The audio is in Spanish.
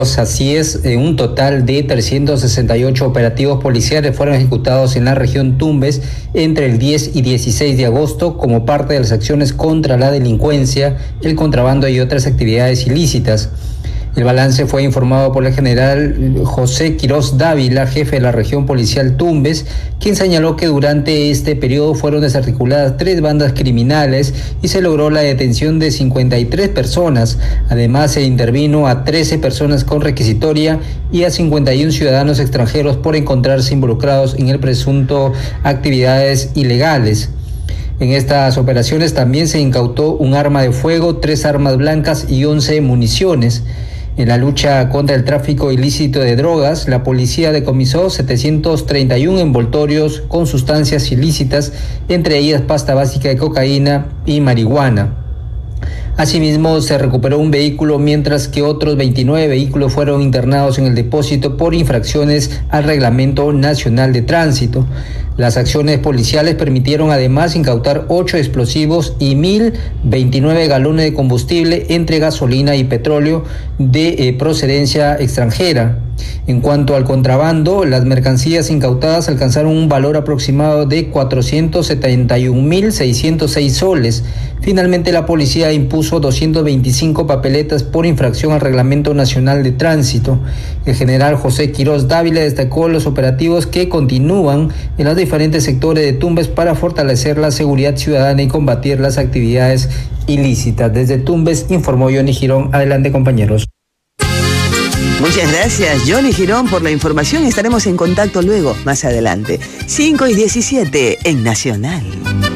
Así es, un total de 368 operativos policiales fueron ejecutados en la región Tumbes entre el 10 y 16 de agosto como parte de las acciones contra la delincuencia, el contrabando y otras actividades ilícitas. El balance fue informado por el general José Quirós Dávila, jefe de la región policial Tumbes, quien señaló que durante este periodo fueron desarticuladas 3 bandas criminales y se logró la detención de 53 personas. Además, se intervino a 13 personas con requisitoria y a 51 ciudadanos extranjeros por encontrarse involucrados en el presunto actividades ilegales. En estas operaciones también se incautó un arma de fuego, 3 armas blancas y 11 municiones. En la lucha contra el tráfico ilícito de drogas, la policía decomisó 731 envoltorios con sustancias ilícitas, entre ellas pasta básica de cocaína y marihuana. Asimismo, se recuperó un vehículo, mientras que otros 29 vehículos fueron internados en el depósito por infracciones al Reglamento Nacional de Tránsito. Las acciones policiales permitieron además incautar 8 explosivos y 1.029 galones de combustible entre gasolina y petróleo de procedencia extranjera. En cuanto al contrabando, las mercancías incautadas alcanzaron un valor aproximado de 471.606 soles. Finalmente, la policía impuso 225 papeletas por infracción al Reglamento Nacional de Tránsito. El general José Quirós Dávila destacó los operativos que continúan en los diferentes sectores de Tumbes para fortalecer la seguridad ciudadana y combatir las actividades ilícitas. Desde Tumbes informó Johnny Girón. Adelante, compañeros. Muchas gracias, Johnny Girón, por la información. Estaremos en contacto luego, más adelante. 5:17 en Nacional.